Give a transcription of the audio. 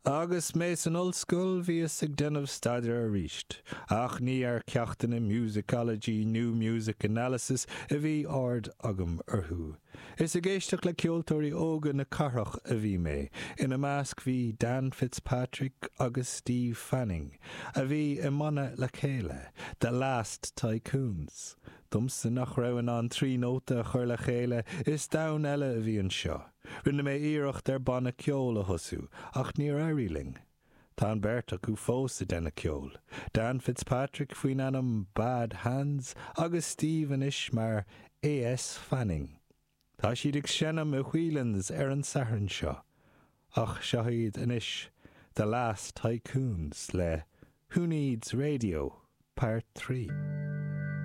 Agus més an ollscoil bhíos ag denmh staidir a ríist, ach ní ar ceachtainna musicology, new music analysis a bhí ard agam arthú. Is a géisteach le ceoltóirí óga na carach a bhí mé, ina measc bhí Dan Fitzpatrick agus Steve Fanning, a bhí i mana le chéile, The Last Tycoons. Dumsa nach raibhann an trí nóta chuir le chéile is dain eile a bhí an seo. Rinne mé iirecht ar banna ceol a thosú, ach níor airíling. Tá an beirt acu fós denna ceol. Dan Fitzpatrick faoin anam Bad Hands agus Steve inis mar A.S. Fanning. Tá siad ag senam i Whelan's ar an sathrann seo. Ach seoid inis The Last Tycoons le Who Needs Radio, Part 3.